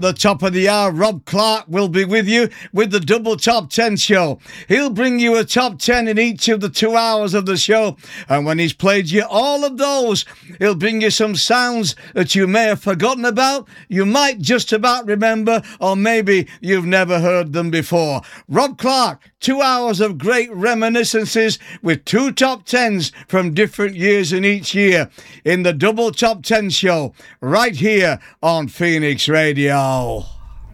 The top of the hour, Rob Clark will be with you with the Double Top 10 show. He'll bring you a top 10 in each of the 2 hours of the show. And when he's played you all of those, he'll bring you some sounds that you may have forgotten about, you might just about remember, or maybe you've never heard them before. Rob Clark, 2 hours of great reminiscences with 2 top 10s from different years in each year in the Double Top 10 show right here on Phoenix Radio.